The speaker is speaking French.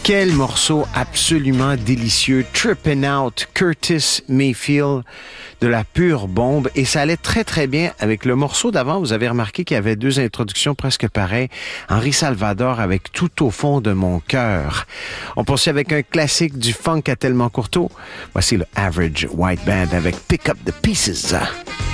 Quel morceau absolument délicieux. Trippin' Out, Curtis Mayfield, de la pure bombe. Et ça allait très, très bien avec le morceau d'avant. Vous avez remarqué qu'il y avait deux introductions presque pareilles. Henri Salvador avec Tout au fond de mon cœur. On poursuit avec un classique du funk à Tellement Courteau. Voici le Average White Band avec Pick Up the Pieces.